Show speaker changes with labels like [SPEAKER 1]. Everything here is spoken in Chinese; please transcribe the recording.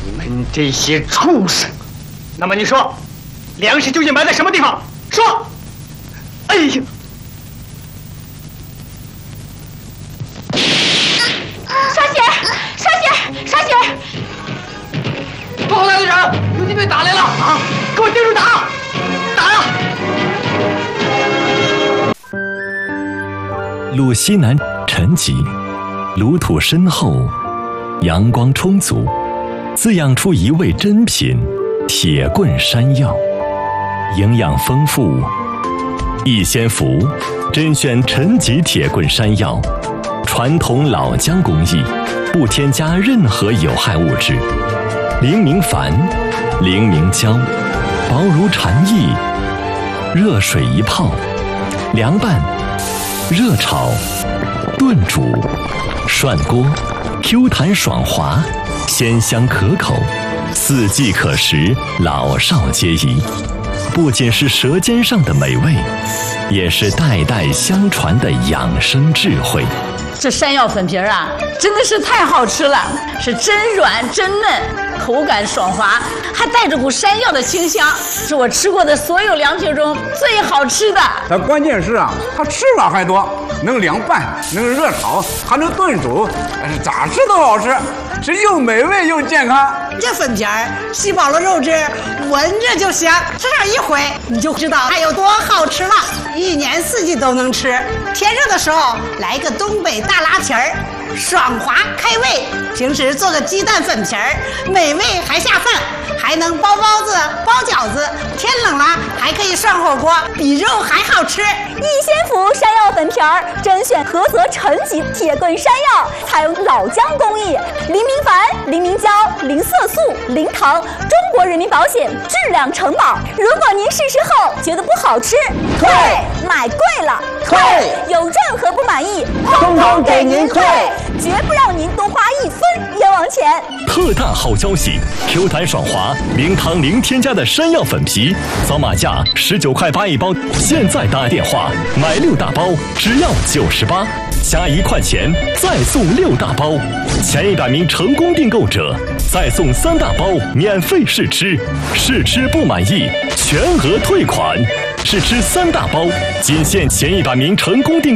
[SPEAKER 1] 你们这些畜生！那么你说，粮食究竟埋在什么地方？说！哎呀！
[SPEAKER 2] 沙姐！
[SPEAKER 3] 报告大队长，游击队打来了啊！
[SPEAKER 1] 给我盯住打！打呀！
[SPEAKER 4] 路西南沉寂，炉土深厚，阳光充足，滋养出一味珍品——铁棍山药，营养丰富。逸仙福甄选陈级铁棍山药，传统老姜工艺，不添加任何有害物质，零明矾，零明胶，薄如蝉翼，热水一泡，凉拌、热炒、炖煮、涮锅，Q 弹爽滑，鲜香可口，四季可食，老少皆宜。不仅是舌尖上的美味，也是代代相传的养生智慧。
[SPEAKER 2] 这山药粉皮啊，真的是太好吃了，是真软真嫩，口感爽滑，还带着股山药的清香，是我吃过的所有凉皮中最好吃的。
[SPEAKER 5] 它关键是啊，它吃法还多，能凉拌，能热炒，还能炖煮，咋吃都好吃，是又美味又健康。
[SPEAKER 6] 这粉皮儿吸饱了肉汁，闻着就香，吃上一回你就知道它有多好吃了。一年四季都能吃，天热的时候来个东北大拉皮儿，爽滑开胃。平时做个鸡蛋粉皮儿，美味还下饭，还能包包子、包饺子。天冷了还可以涮火锅，比肉还好吃。
[SPEAKER 7] 逸仙福山药粉皮儿甄选菏泽陈级铁棍山药，采用老姜工艺，零明矾、零明胶、零色素、零糖，中国人民保险质量承保。如果您试吃后觉得不好吃，退；买贵了，退；有任何不满意，
[SPEAKER 3] 通通给您退，
[SPEAKER 7] 绝不让您多花一分冤枉钱。
[SPEAKER 4] 特大好消息！Q 弹爽滑、零糖零添加的山药粉皮，扫码价19块8一包，现在打电话买6大包，只要98，加1块钱再送6大包，前100名成功订购者再送3大包免费试吃，试吃不满意全额退款，试吃3大包，仅限前100名成功订购。